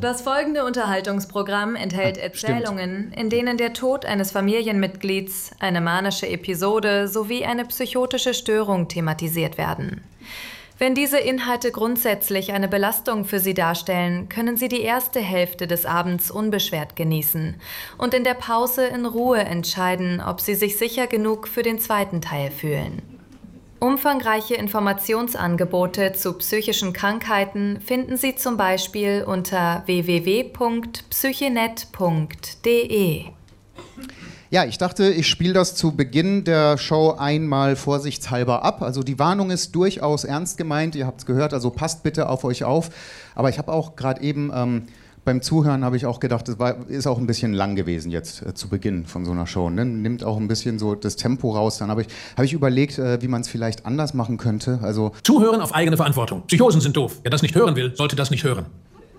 Das folgende Unterhaltungsprogramm enthält Erzählungen, in denen der Tod eines Familienmitglieds, eine manische Episode sowie eine psychotische Störung thematisiert werden. Wenn diese Inhalte grundsätzlich eine Belastung für Sie darstellen, können Sie die erste Hälfte des Abends unbeschwert genießen und in der Pause in Ruhe entscheiden, ob Sie sich sicher genug für den zweiten Teil fühlen. Umfangreiche Informationsangebote zu psychischen Krankheiten finden Sie zum Beispiel unter www.psychenet.de. Ja, ich dachte, ich spiele das zu Beginn der Show einmal vorsichtshalber ab. Also die Warnung ist durchaus ernst gemeint, ihr habt es gehört, also passt bitte auf euch auf. Aber ich habe auch gerade eben beim Zuhören habe ich auch gedacht, ist auch ein bisschen lang gewesen jetzt zu Beginn von so einer Show. Ne? Nimmt auch ein bisschen so das Tempo raus. Dann habe ich überlegt, wie man es vielleicht anders machen könnte. Also Zuhören auf eigene Verantwortung. Psychosen sind doof. Wer das nicht hören will, sollte das nicht hören.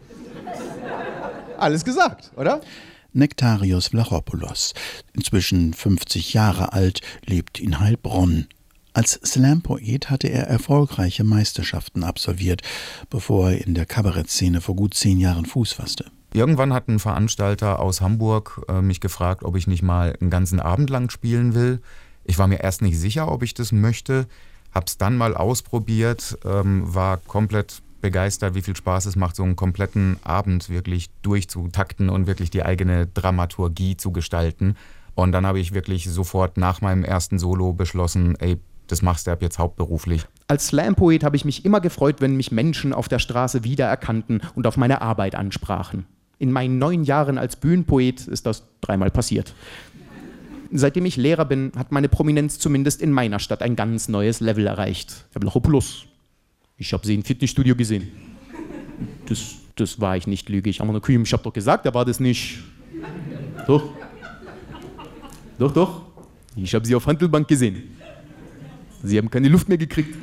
Alles gesagt, oder? Nektarios Vlachopoulos, inzwischen 50 Jahre alt, lebt in Heilbronn. Als Slam-Poet hatte er erfolgreiche Meisterschaften absolviert, bevor er in der Kabarettszene vor gut 10 Jahren Fuß fasste. Irgendwann hat ein Veranstalter aus Hamburg mich gefragt, ob ich nicht mal einen ganzen Abend lang spielen will. Ich war mir erst nicht sicher, ob ich das möchte, hab's dann mal ausprobiert, war komplett begeistert, wie viel Spaß es macht, so einen kompletten Abend wirklich durchzutakten und wirklich die eigene Dramaturgie zu gestalten. Und dann habe ich wirklich sofort nach meinem ersten Solo beschlossen, ey, das machst du ab jetzt hauptberuflich. Als Slam-Poet habe ich mich immer gefreut, wenn mich Menschen auf der Straße wiedererkannten und auf meine Arbeit ansprachen. In meinen 9 Jahren als Bühnenpoet ist das 3-mal passiert. Seitdem ich Lehrer bin, hat meine Prominenz zumindest in meiner Stadt ein ganz neues Level erreicht. Herr Vlachopoulos, ich habe Sie im Fitnessstudio gesehen. Das war ich nicht, lüge ich. Ich habe doch gesagt, er war das nicht. Doch. Ich habe Sie auf Hantelbank gesehen. Sie haben keine Luft mehr gekriegt.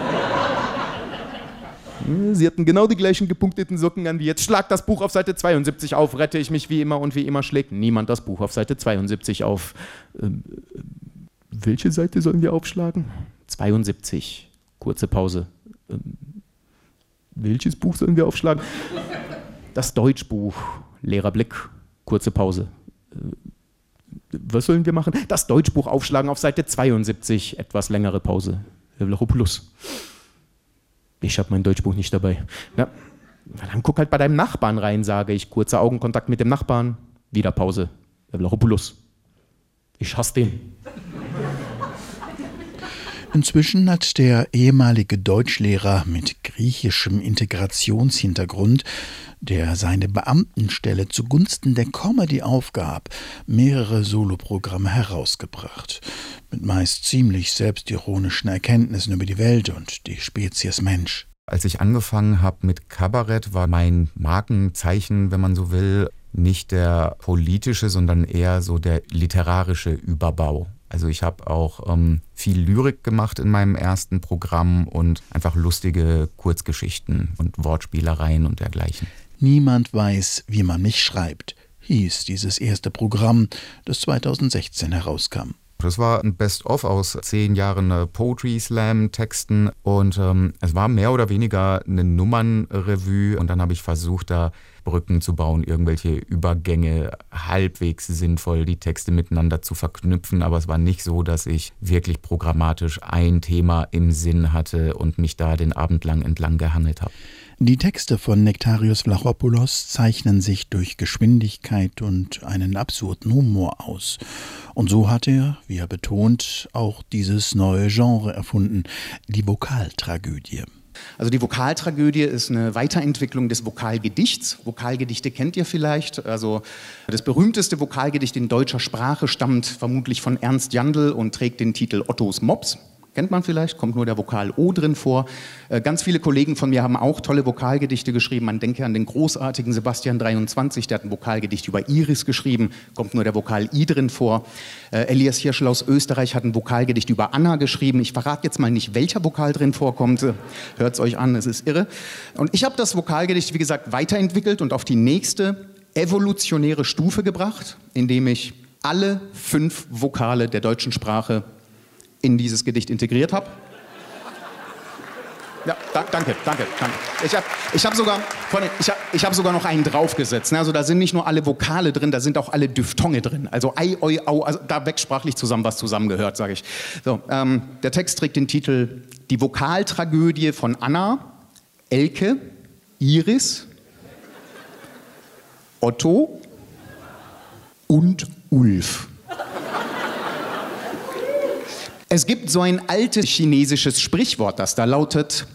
Sie hatten genau die gleichen gepunkteten Socken an wie jetzt. Schlag das Buch auf Seite 72 auf, rette ich mich wie immer und wie immer schlägt niemand das Buch auf Seite 72 auf. Welche Seite sollen wir aufschlagen? 72. Kurze Pause. Welches Buch sollen wir aufschlagen? Das Deutschbuch. Leerer Blick. Kurze Pause. Was sollen wir machen? Das Deutschbuch aufschlagen auf Seite 72. Etwas längere Pause. Herr Vlachopoulos. Ich habe mein Deutschbuch nicht dabei. Na, dann guck halt bei deinem Nachbarn rein, sage ich. Kurzer Augenkontakt mit dem Nachbarn. Wieder Pause. Herr Vlachopoulos. Ich hasse den. Inzwischen hat der ehemalige Deutschlehrer mit griechischem Integrationshintergrund, der seine Beamtenstelle zugunsten der Comedy aufgab, mehrere Soloprogramme herausgebracht, mit meist ziemlich selbstironischen Erkenntnissen über die Welt und die Spezies Mensch. Als ich angefangen habe mit Kabarett, war mein Markenzeichen, wenn man so will, nicht der politische, sondern eher so der literarische Überbau. Also ich habe auch viel Lyrik gemacht in meinem ersten Programm und einfach lustige Kurzgeschichten und Wortspielereien und dergleichen. Niemand weiß, wie man mich schreibt, hieß dieses erste Programm, das 2016 herauskam. Das war ein Best-of aus 10 Jahren Poetry Slam Texten und es war mehr oder weniger eine Nummernrevue und dann habe ich versucht, da Brücken zu bauen, irgendwelche Übergänge halbwegs sinnvoll die Texte miteinander zu verknüpfen, aber es war nicht so, dass ich wirklich programmatisch ein Thema im Sinn hatte und mich da den Abend lang entlang gehangelt habe. Die Texte von Nektarios Vlachopoulos zeichnen sich durch Geschwindigkeit und einen absurden Humor aus. Und so hat er, wie er betont, auch dieses neue Genre erfunden, die Vokaltragödie. Also die Vokaltragödie ist eine Weiterentwicklung des Vokalgedichts. Vokalgedichte kennt ihr vielleicht. Also das berühmteste Vokalgedicht in deutscher Sprache stammt vermutlich von Ernst Jandl und trägt den Titel Ottos Mops. Kennt man vielleicht, kommt nur der Vokal O drin vor. Ganz viele Kollegen von mir haben auch tolle Vokalgedichte geschrieben. Man denke an den großartigen Sebastian 23, der hat ein Vokalgedicht über Iris geschrieben, kommt nur der Vokal I drin vor. Elias Hirschl aus Österreich hat ein Vokalgedicht über Anna geschrieben. Ich verrate jetzt mal nicht, welcher Vokal drin vorkommt. Hört es euch an, es ist irre. Und ich habe das Vokalgedicht, wie gesagt, weiterentwickelt und auf die nächste evolutionäre Stufe gebracht, indem ich alle 5 Vokale der deutschen Sprache in dieses Gedicht integriert habe. Ja, danke. Ich habe sogar noch einen draufgesetzt. Ne? Also da sind nicht nur alle Vokale drin, da sind auch alle Diphthonge drin. Also ei, oi, au, also da wächst sprachlich zusammen, was zusammengehört, sage ich. So, der Text trägt den Titel Die Vokaltragödie von Anna, Elke, Iris, Otto und Ulf. Es gibt so ein altes chinesisches Sprichwort, das da lautet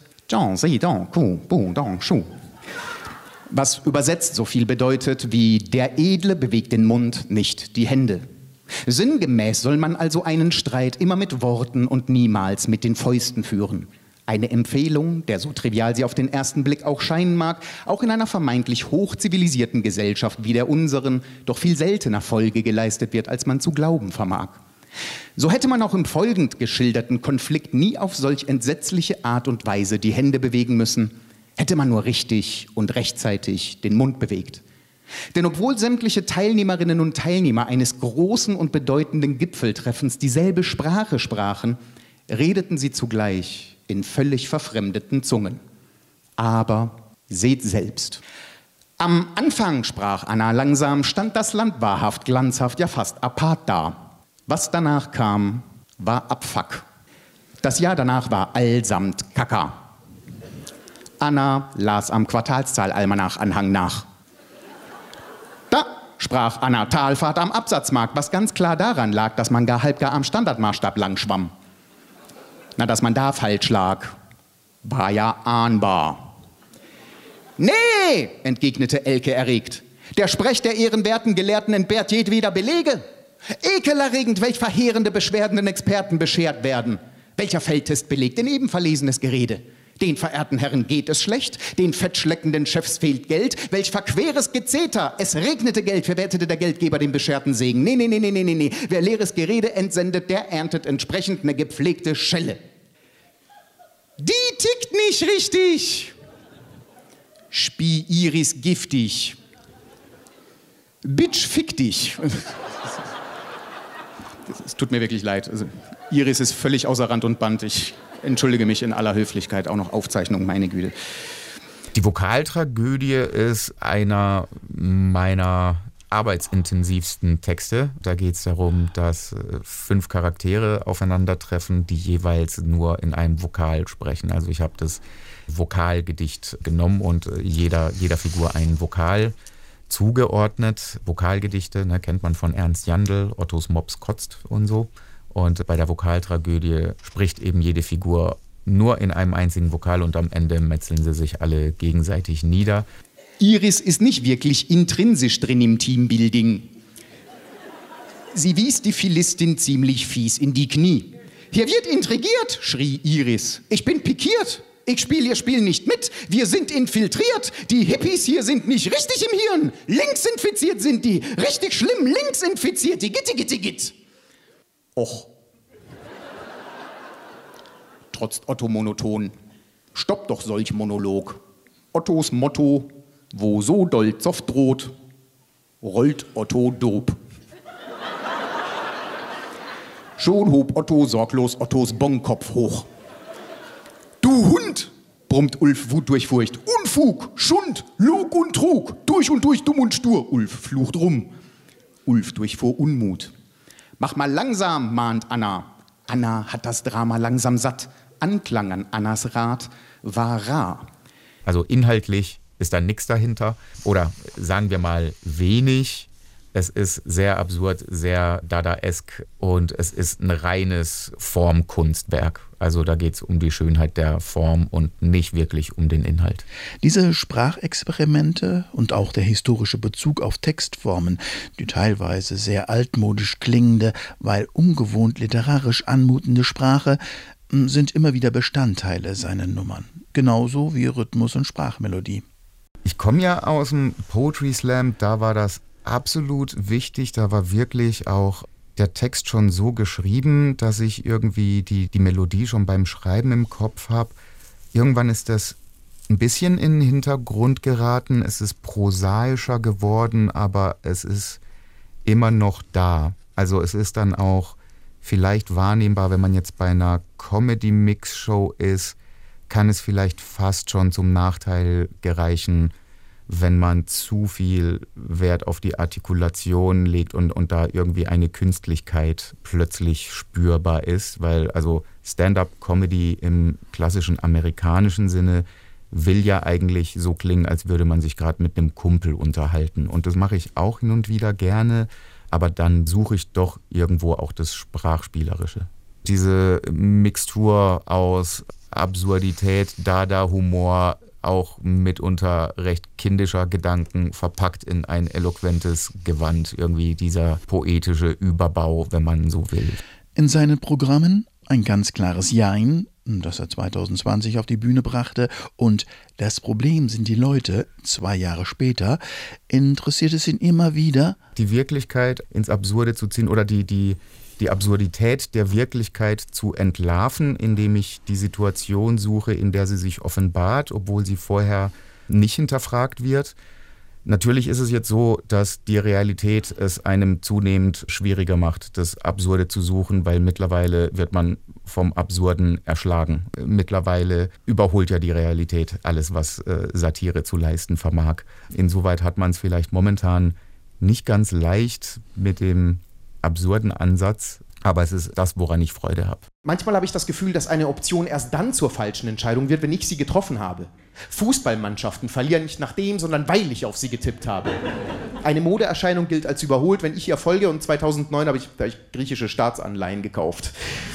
was übersetzt so viel bedeutet wie der Edle bewegt den Mund, nicht die Hände. Sinngemäß soll man also einen Streit immer mit Worten und niemals mit den Fäusten führen. Eine Empfehlung, der so trivial sie auf den ersten Blick auch scheinen mag, auch in einer vermeintlich hochzivilisierten Gesellschaft wie der unseren doch viel seltener Folge geleistet wird, als man zu glauben vermag. So hätte man auch im folgend geschilderten Konflikt nie auf solch entsetzliche Art und Weise die Hände bewegen müssen, hätte man nur richtig und rechtzeitig den Mund bewegt. Denn obwohl sämtliche Teilnehmerinnen und Teilnehmer eines großen und bedeutenden Gipfeltreffens dieselbe Sprache sprachen, redeten sie zugleich in völlig verfremdeten Zungen. Aber seht selbst. Am Anfang, sprach Anna langsam, stand das Land wahrhaft, glanzhaft, ja fast apart da. Was danach kam, war Abfuck. Das Jahr danach war allsamt Kaka. Anna las am Quartalszahlalmanach Anhang nach. Da, sprach Anna, Talfahrt am Absatzmarkt, was ganz klar daran lag, dass man halb am Standardmaßstab lang schwamm. Na, dass man da falsch lag, war ja ahnbar. Nee, entgegnete Elke erregt. Der Sprech der ehrenwerten Gelehrten entbehrt jedweder Belege. Ekelerregend, welch verheerende Beschwerden den Experten beschert werden. Welcher Feldtest belegt denn eben verlesenes Gerede? Den verehrten Herren geht es schlecht, den fettschleckenden Chefs fehlt Geld. Welch verqueres Gezeter, es regnete Geld, verwertete der Geldgeber den bescherten Segen. Nee. Wer leeres Gerede entsendet, der erntet entsprechend eine gepflegte Schelle. Die tickt nicht richtig. Spie Iris giftig. Bitch fick dich. Es tut mir wirklich leid. Also, Iris ist völlig außer Rand und Band. Ich entschuldige mich in aller Höflichkeit. Auch noch Aufzeichnung, meine Güte. Die Vokaltragödie ist einer meiner arbeitsintensivsten Texte. Da geht es darum, dass 5 Charaktere aufeinandertreffen, die jeweils nur in einem Vokal sprechen. Also ich habe das Vokalgedicht genommen und jeder Figur einen Vokal zugeordnet. Vokalgedichte, ne, kennt man von Ernst Jandl, Ottos Mops kotzt und so. Und bei der Vokaltragödie spricht eben jede Figur nur in einem einzigen Vokal und am Ende metzeln sie sich alle gegenseitig nieder. Iris ist nicht wirklich intrinsisch drin im Teambuilding. Sie wies die Philistin ziemlich fies in die Knie. Hier wird intrigiert, schrie Iris. Ich bin pikiert. Ich spiele Ihr Spiel nicht mit. Wir sind infiltriert. Die Hippies hier sind nicht richtig im Hirn. Links infiziert sind die. Richtig schlimm links infiziert. Die Gitti. Och. Trotzt Otto monoton. Stopp doch solch Monolog. Ottos Motto, wo so doll Zoff droht, rollt Otto Dob. Schon hob Otto sorglos Ottos Bonkopf hoch. Du Hund, brummt Ulf wutdurchfurcht. Unfug, Schund, Lug und Trug, durch und durch dumm und stur. Ulf flucht rum. Ulf durchfuhr Unmut. Mach mal langsam, mahnt Anna. Anna hat das Drama langsam satt. Anklang an Annas Rat war rar. Also inhaltlich ist da nichts dahinter oder sagen wir mal wenig. Es ist sehr absurd, sehr dadaesk und es ist ein reines Formkunstwerk. Also da geht es um die Schönheit der Form und nicht wirklich um den Inhalt. Diese Sprachexperimente und auch der historische Bezug auf Textformen, die teilweise sehr altmodisch klingende, weil ungewohnt literarisch anmutende Sprache, sind immer wieder Bestandteile seiner Nummern. Genauso wie Rhythmus und Sprachmelodie. Ich komme ja aus dem Poetry Slam, da war das absolut wichtig, da war wirklich auch der Text schon so geschrieben, dass ich irgendwie die Melodie schon beim Schreiben im Kopf habe. Irgendwann ist das ein bisschen in den Hintergrund geraten, es ist prosaischer geworden, aber es ist immer noch da. Also es ist dann auch vielleicht wahrnehmbar, wenn man jetzt bei einer Comedy-Mix-Show ist, kann es vielleicht fast schon zum Nachteil gereichen, wenn man zu viel Wert auf die Artikulation legt und da irgendwie eine Künstlichkeit plötzlich spürbar ist, weil also Stand-up-Comedy im klassischen amerikanischen Sinne will ja eigentlich so klingen, als würde man sich gerade mit einem Kumpel unterhalten. Und das mache ich auch hin und wieder gerne, aber dann suche ich doch irgendwo auch das Sprachspielerische. Diese Mixtur aus Absurdität, Dada-Humor, auch mitunter recht kindischer Gedanken verpackt in ein eloquentes Gewand. Irgendwie dieser poetische Überbau, wenn man so will. In seinen Programmen ein ganz klares Jein, das er 2020 auf die Bühne brachte, und Das Problem sind die Leute, 2 Jahre später, interessiert es ihn immer wieder, die Wirklichkeit ins Absurde zu ziehen oder die Absurdität der Wirklichkeit zu entlarven, indem ich die Situation suche, in der sie sich offenbart, obwohl sie vorher nicht hinterfragt wird. Natürlich ist es jetzt so, dass die Realität es einem zunehmend schwieriger macht, das Absurde zu suchen, weil mittlerweile wird man vom Absurden erschlagen. Mittlerweile überholt ja die Realität alles, was Satire zu leisten vermag. Insoweit hat man es vielleicht momentan nicht ganz leicht mit dem absurden Ansatz, aber es ist das, woran ich Freude habe. Manchmal habe ich das Gefühl, dass eine Option erst dann zur falschen Entscheidung wird, wenn ich sie getroffen habe. Fußballmannschaften verlieren nicht nach dem, sondern weil ich auf sie getippt habe. Eine Modeerscheinung gilt als überholt, wenn ich ihr folge, und 2009 habe ich griechische Staatsanleihen gekauft.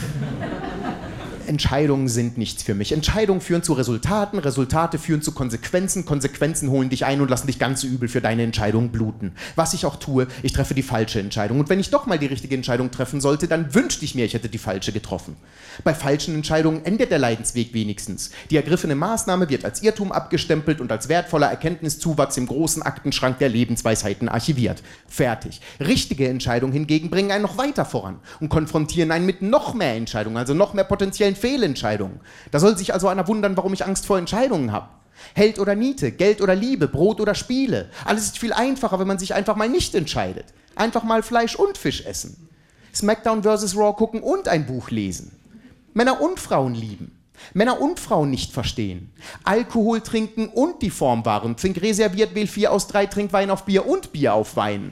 Entscheidungen sind nichts für mich. Entscheidungen führen zu Resultaten, Resultate führen zu Konsequenzen, Konsequenzen holen dich ein und lassen dich ganz übel für deine Entscheidung bluten. Was ich auch tue, ich treffe die falsche Entscheidung. Und wenn ich doch mal die richtige Entscheidung treffen sollte, dann wünschte ich mir, ich hätte die falsche getroffen. Bei falschen Entscheidungen endet der Leidensweg wenigstens. Die ergriffene Maßnahme wird als Irrtum abgestempelt und als wertvoller Erkenntniszuwachs im großen Aktenschrank der Lebensweisheiten archiviert. Fertig. Richtige Entscheidungen hingegen bringen einen noch weiter voran und konfrontieren einen mit noch mehr Entscheidungen, also noch mehr potenziellen Fehlentscheidungen. Da soll sich also einer wundern, warum ich Angst vor Entscheidungen habe. Held oder Niete, Geld oder Liebe, Brot oder Spiele. Alles ist viel einfacher, wenn man sich einfach mal nicht entscheidet. Einfach mal Fleisch und Fisch essen. Smackdown vs. Raw gucken und ein Buch lesen. Männer und Frauen lieben. Männer und Frauen nicht verstehen. Alkohol trinken und die Form wahren. Trink reserviert, wähl 4 aus 3, trink Wein auf Bier und Bier auf Wein.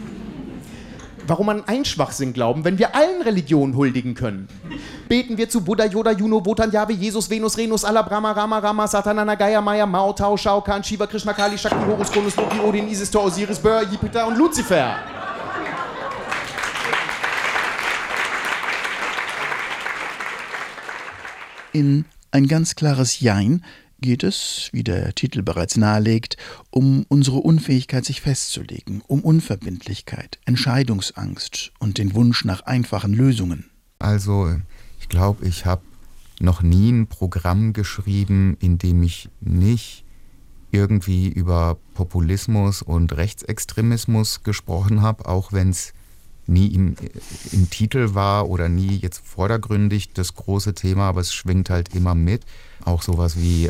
Warum an einen Schwachsinn glauben, wenn wir allen Religionen huldigen können? Beten wir zu Buddha, Yoda, Juno, Wotan, Jahwe, Jesus, Venus, Renus, Allah, Brahma, Rama, Rama, Satana, Nagaya, Maya, Mao, Tao, Shao Kahn, Shiva, Krishna, Kali, Shakti, Horus, Kronus, Loki, Odin, Isis, Thor, Osiris, Bör, Jupiter und Luzifer. In ein ganz klares Jein geht es, wie der Titel bereits nahelegt, um unsere Unfähigkeit, sich festzulegen, um Unverbindlichkeit, Entscheidungsangst und den Wunsch nach einfachen Lösungen. Also, ich glaube, ich habe noch nie ein Programm geschrieben, in dem ich nicht irgendwie über Populismus und Rechtsextremismus gesprochen habe, auch wenn es nie im Titel war oder nie jetzt vordergründig das große Thema, aber es schwingt halt immer mit. Auch sowas wie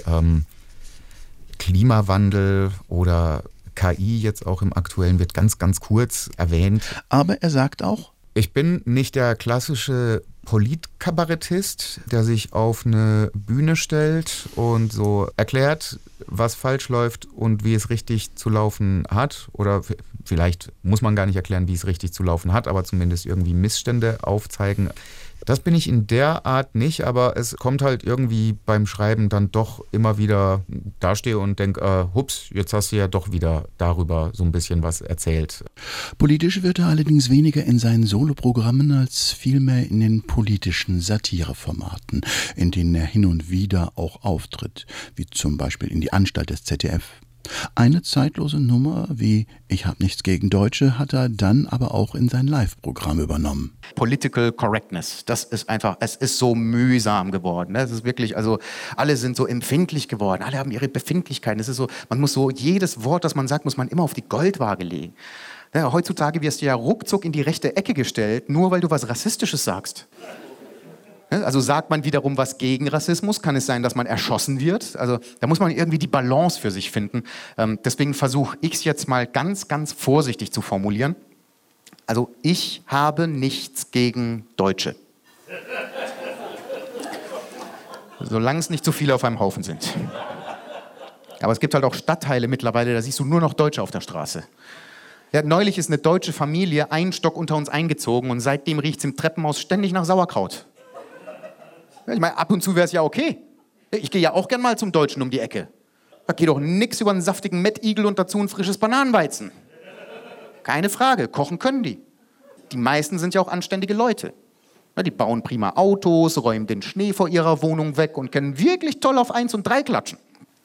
Klimawandel oder KI jetzt auch im Aktuellen wird ganz, ganz kurz erwähnt. Aber er sagt auch: Ich bin nicht der klassische Politkabarettist, der sich auf eine Bühne stellt und so erklärt, was falsch läuft und wie es richtig zu laufen hat. Oder vielleicht muss man gar nicht erklären, wie es richtig zu laufen hat, aber zumindest irgendwie Missstände aufzeigen. Das bin ich in der Art nicht, aber es kommt halt irgendwie beim Schreiben dann doch immer wieder dastehe und denke, hups, jetzt hast du ja doch wieder darüber so ein bisschen was erzählt. Politisch wird er allerdings weniger in seinen Soloprogrammen als vielmehr in den politischen Satireformaten, in denen er hin und wieder auch auftritt, wie zum Beispiel in Die Anstalt des ZDF. Eine zeitlose Nummer wie Ich hab nichts gegen Deutsche hat er dann aber auch in sein Live-Programm übernommen. Political Correctness, das ist einfach, es ist so mühsam geworden. Es ist wirklich, also alle sind so empfindlich geworden, alle haben ihre Befindlichkeiten. Es ist so, man muss so, jedes Wort, das man sagt, muss man immer auf die Goldwaage legen. Ja, heutzutage wirst du ja ruckzuck in die rechte Ecke gestellt, nur weil du was Rassistisches sagst. Also sagt man wiederum was gegen Rassismus, kann es sein, dass man erschossen wird. Also da muss man irgendwie die Balance für sich finden. Deswegen versuche ich es jetzt mal ganz, ganz vorsichtig zu formulieren. Also ich habe nichts gegen Deutsche. Solange es nicht zu viele auf einem Haufen sind. Aber es gibt halt auch Stadtteile mittlerweile, da siehst du nur noch Deutsche auf der Straße. Ja, neulich ist eine deutsche Familie einen Stock unter uns eingezogen und seitdem riecht es im Treppenhaus ständig nach Sauerkraut. Ich meine, ab und zu wäre es ja okay. Ich gehe ja auch gern mal zum Deutschen um die Ecke. Da geht doch nix über einen saftigen Mettigel und dazu ein frisches Bananenweizen. Keine Frage, kochen können die. Die meisten sind ja auch anständige Leute. Die bauen prima Autos, räumen den Schnee vor ihrer Wohnung weg und können wirklich toll auf 1 und 3 klatschen.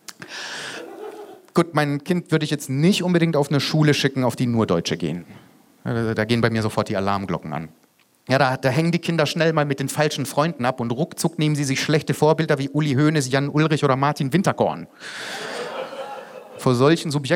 Gut, mein Kind würde ich jetzt nicht unbedingt auf eine Schule schicken, auf die nur Deutsche gehen. Da gehen bei mir sofort die Alarmglocken an. Ja, da hängen die Kinder schnell mal mit den falschen Freunden ab und ruckzuck nehmen sie sich schlechte Vorbilder wie Uli Hoeneß, Jan Ulrich oder Martin Winterkorn. Vor solchen Subjekten